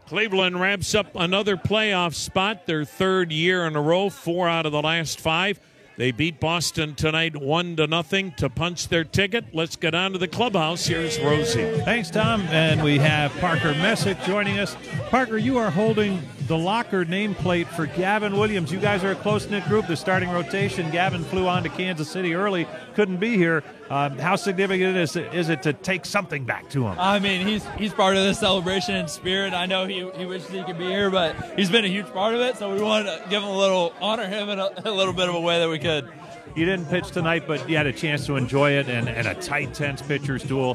Cleveland wraps up another playoff spot, their third year in a row, 4 out of the last 5. They beat Boston tonight 1-0 to punch their ticket. Let's get on to the clubhouse. Here's Rosie. Thanks, Tom. And we have Parker Messick joining us. Parker, you are holding the locker nameplate for Gavin Williams. You guys are a close-knit group, the starting rotation. Gavin flew on to Kansas City early, couldn't be here. How significant is it to take something back to him? I mean, he's part of the celebration in spirit. I know he wishes he could be here, but he's been a huge part of it, so we wanted to give him honor him in a little bit of a way that we could. You didn't pitch tonight, but you had a chance to enjoy it and a tight, tense pitcher's duel.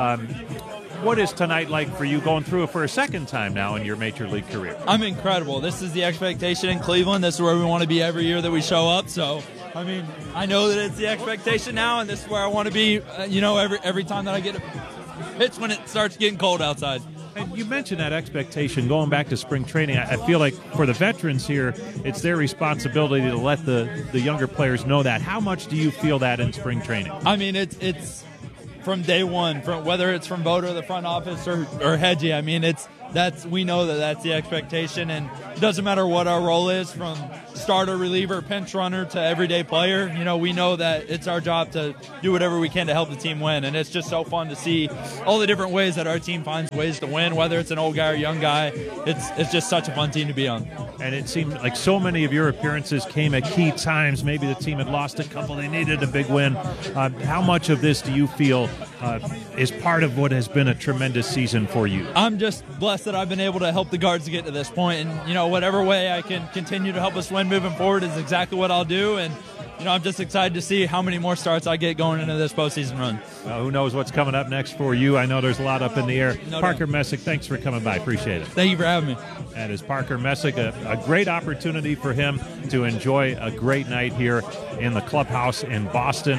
What is tonight like for you going through it for a second time now in your major league career? I'm incredible. This is the expectation in Cleveland. This is where we want to be every year that we show up. So, I mean, I know that it's the expectation now, and this is where I want to be, every time that I get a pitch when it starts getting cold outside. And you mentioned that expectation going back to spring training. I feel like for the veterans here, it's their responsibility to let the younger players know that. How much do you feel that in spring training? I mean, it's from day one, from whether it's from Voda, the front office, or Hedgie. I mean, we know that's the expectation, and it doesn't matter what our role is, from starter, reliever, pinch runner to everyday player. We know that it's our job to do whatever we can to help the team win, and it's just so fun to see all the different ways that our team finds ways to win, whether it's an old guy or young guy. It's just such a fun team to be on. And it seemed like so many of your appearances came at key times. Maybe the team had lost a couple. They needed a big win. How much of this do you feel is part of what has been a tremendous season for you? I'm just blessed that I've been able to help the Guards to get to this point. And, whatever way I can continue to help us win moving forward is exactly what I'll do. And, I'm just excited to see how many more starts I get going into this postseason run. Who knows what's coming up next for you. I know there's a lot up in the air. Parker Messick, thanks for coming by. Appreciate it. Thank you for having me. That is Parker Messick, a great opportunity for him to enjoy a great night here in the clubhouse in Boston.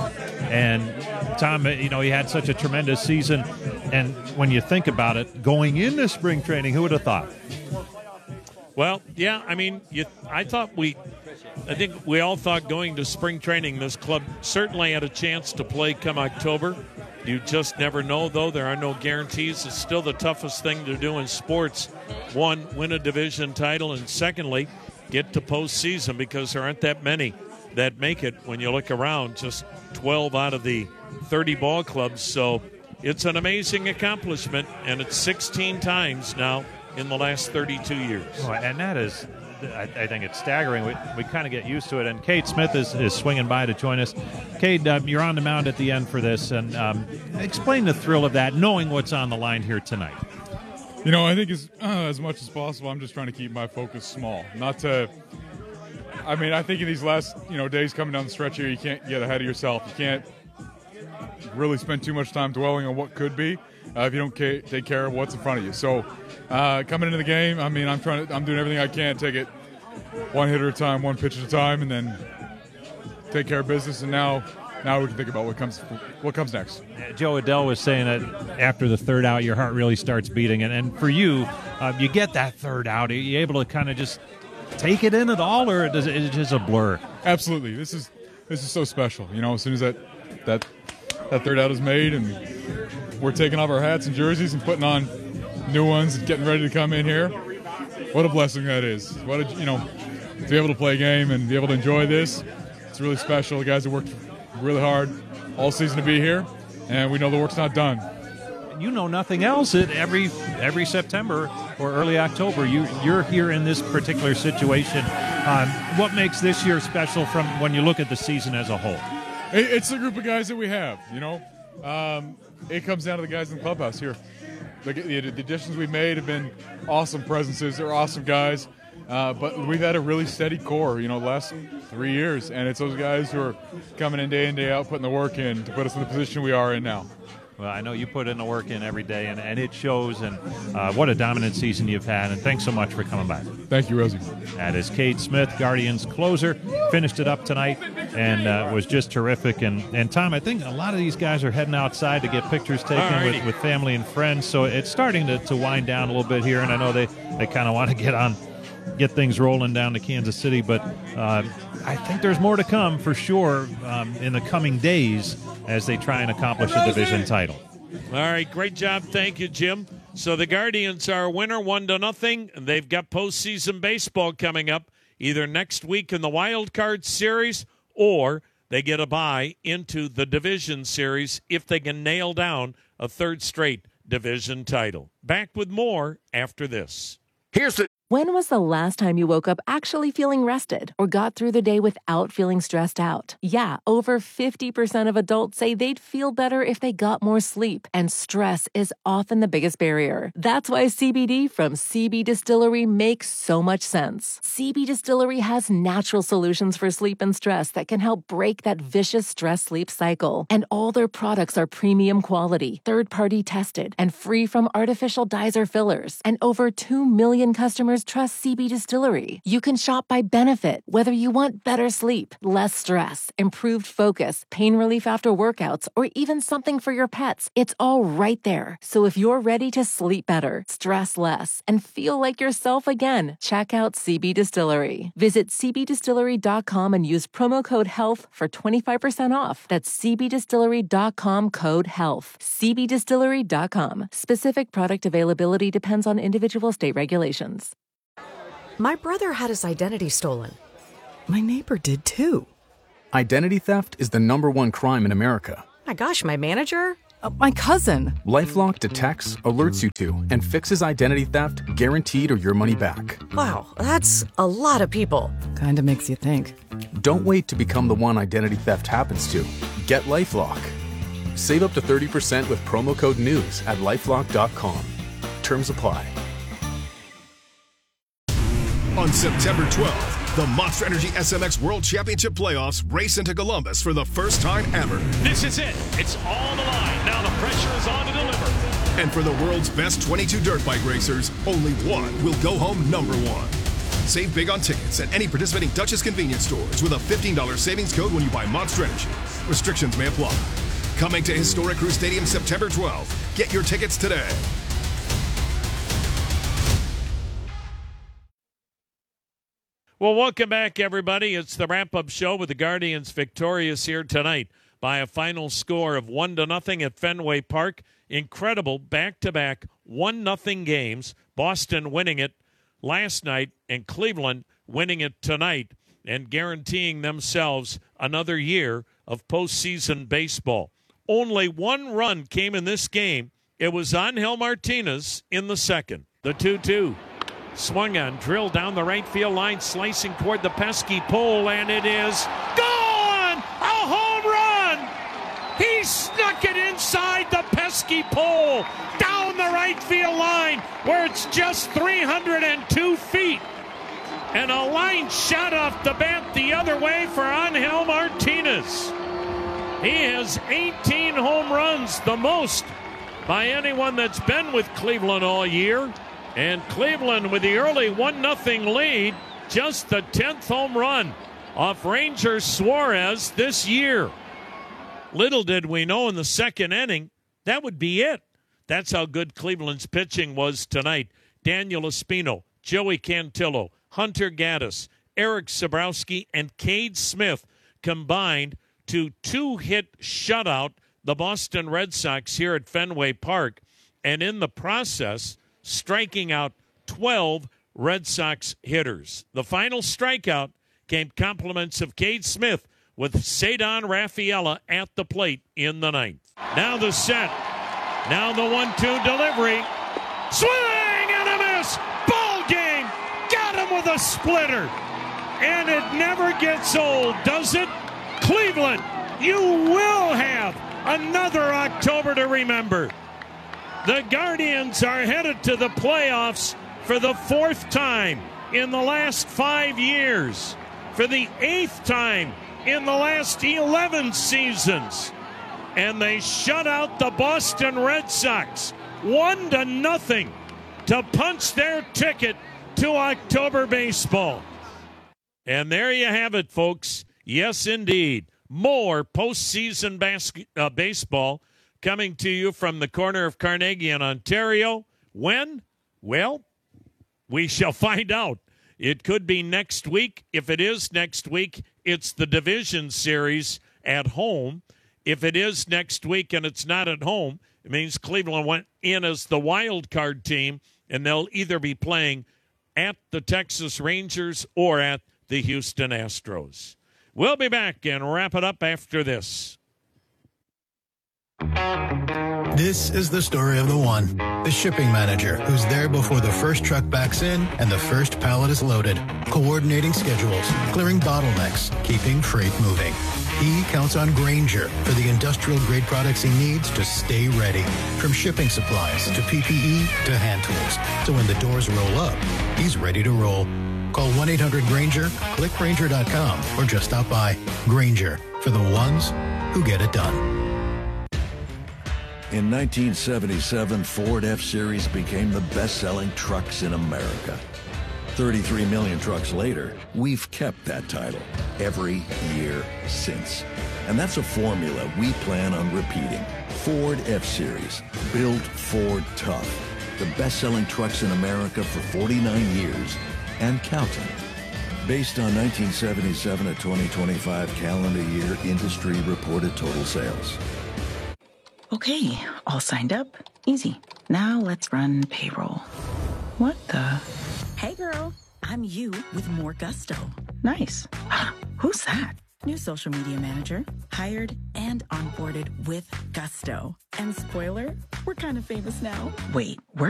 And Tom, he had such a tremendous season. And when you think about it, going into spring training, who would have thought? Well, yeah, I mean, I think we all thought going to spring training, this club certainly had a chance to play come October. You just never know, though. There are no guarantees. It's still the toughest thing to do in sports. One, win a division title, and secondly, get to postseason, because there aren't that many that make it when you look around, just 12 out of the 30 ball clubs. So it's an amazing accomplishment, and it's 16 times now in the last 32 years. Oh, and that is, I think it's staggering. We kind of get used to it. And Cade Smith is swinging by to join us. Cade, you're on the mound at the end for this. And explain the thrill of that, knowing what's on the line here tonight. I think as much as possible, I'm just trying to keep my focus small. I think in these last days coming down the stretch here, you can't get ahead of yourself. You can't really spend too much time dwelling on what could be if you don't take care of what's in front of you. So coming into the game, I'm doing everything I can, take it one hit at a time, one pitch at a time, and then take care of business. And now we can think about what comes next. Joe Adell was saying that after the third out, your heart really starts beating. And for you, you get that third out. Are you able to kind of just take it in at all, or is it just a blur? Absolutely. This is so special. As soon as that third out is made, and we're taking off our hats and jerseys and putting on new ones and getting ready to come in here. What a blessing that is. To be able to play a game and be able to enjoy this, it's really special. The guys have worked really hard all season to be here, and we know the work's not done. You know nothing else. Every September or early October, you're here in this particular situation. What makes this year special from when you look at the season as a whole? It's the group of guys that we have, It comes down to the guys in the clubhouse here. The additions we've made have been awesome presences. They're awesome guys. But we've had a really steady core, the last 3 years. And it's those guys who are coming in day out, putting the work in to put us in the position we are in now. Well, I know you put in the work in every day, and it shows. And what a dominant season you've had. And thanks so much for coming by. Thank you, Rosie. That is Cade Smith, Guardians closer. Finished it up tonight and was just terrific. And Tom, I think a lot of these guys are heading outside to get pictures taken with family and friends. So it's starting to wind down a little bit here. And I know they kind of want to get things rolling down to Kansas City. But I think there's more to come for sure in the coming days as they try and accomplish a division title. All right, great job. Thank you, Jim. So the Guardians are a winner, 1-0. They've got postseason baseball coming up either next week in the Wild Card Series, or they get a bye into the Division Series if they can nail down a third straight division title. Back with more after this. When was the last time you woke up actually feeling rested or got through the day without feeling stressed out? Yeah, over 50% of adults say they'd feel better if they got more sleep, and stress is often the biggest barrier. That's why CBD from CB Distillery makes so much sense. CB Distillery has natural solutions for sleep and stress that can help break that vicious stress-sleep cycle. And all their products are premium quality, third-party tested, and free from artificial dyes or fillers. And over 2 million customers trust CB Distillery. You can shop by benefit, whether you want better sleep, less stress, improved focus, pain relief after workouts, or even something for your pets. It's all right there. So if you're ready to sleep better, stress less, and feel like yourself again, check out CB Distillery. Visit cbdistillery.com and use promo code HEALTH for 25% off. That's cbdistillery.com, code HEALTH. cbdistillery.com. Specific product availability depends on individual state regulations. My brother had his identity stolen. My neighbor did too. Identity theft is the #1 crime in America. My gosh, my manager? My cousin. LifeLock detects, alerts you to, and fixes identity theft guaranteed or your money back. Wow, that's a lot of people. Kinda makes you think. Don't wait to become the one identity theft happens to. Get LifeLock. Save up to 30% with promo code NEWS at LifeLock.com. Terms apply. On September 12th, the Monster Energy SMX World Championship Playoffs race into Columbus for the first time ever. This is it. It's all the line. Now the pressure is on to deliver. And for the world's best 22 dirt bike racers, only one will go home #1. Save big on tickets at any participating Dutchess convenience stores with a $15 savings code when you buy Monster Energy. Restrictions may apply. Coming to Historic Crew Stadium September 12th. Get your tickets today. Well, welcome back, everybody. It's the wrap-up show with the Guardians victorious here tonight by a final score of 1-0 at Fenway Park. Incredible back-to-back 1-0 games. Boston winning it last night and Cleveland winning it tonight and guaranteeing themselves another year of postseason baseball. Only one run came in this game. It was Angel Martinez in the second. The 2-2. Swung on, drilled down the right field line, slicing toward the pesky pole, and it is gone! A home run! He snuck it inside the pesky pole, down the right field line, where it's just 302 feet. And a line shot off the bat the other way for Angel Martinez. He has 18 home runs, the most by anyone that's been with Cleveland all year. And Cleveland with the early 1-0 lead, just the 10th home run off Ranger Suarez this year. Little did we know in the second inning, that would be it. That's how good Cleveland's pitching was tonight. Daniel Espino, Joey Cantillo, Hunter Gaddis, Eric Sabrowski, and Cade Smith combined to two-hit shutout the Boston Red Sox here at Fenway Park. And in the process, striking out 12 Red Sox hitters. The final strikeout came compliments of Cade Smith with Cedar Rafaela at the plate in the ninth. Now the set. Now the 1-2 delivery. Swing and a miss. Ball game. Got him with a splitter. And it never gets old, does it? Cleveland, you will have another October to remember. The Guardians are headed to the playoffs for the 4th time in the last 5 years, for the 8th time in the last 11 seasons. And they shut out the Boston Red Sox 1-0 to punch their ticket to October baseball. And there you have it, folks. Yes, indeed. More postseason baseball coming to you from the corner of Carnegie in Ontario. When? Well, we shall find out. It could be next week. If it is next week, it's the division series at home. If it is next week and it's not at home, It means Cleveland went in as the wild card team, and they'll either be playing at the Texas Rangers or at the Houston Astros. We'll be back and wrap it up after this. This is the story of the one, the shipping manager, who's there before the first truck backs in and the first pallet is loaded, coordinating schedules, clearing bottlenecks, keeping freight moving. He counts on Grainger for the industrial-grade products he needs to stay ready, from shipping supplies to PPE to hand tools. So when the doors roll up, he's ready to roll. Call 1-800-GRAINGER, click Grainger.com, or just stop by. Grainger, for the ones who get it done. In 1977, Ford F-Series became the best-selling trucks in America. 33 million trucks later, we've kept that title every year since. And that's a formula we plan on repeating. Ford F-Series, built Ford tough. The best-selling trucks in America for 49 years and counting. Based on 1977 to 2025 calendar year industry reported total sales. Okay, all signed up. Easy. Now let's run payroll. What the? Hey girl, I'm you with more gusto. Nice. Who's that? New social media manager, hired and onboarded with gusto. And spoiler, we're kind of famous now. Wait, we're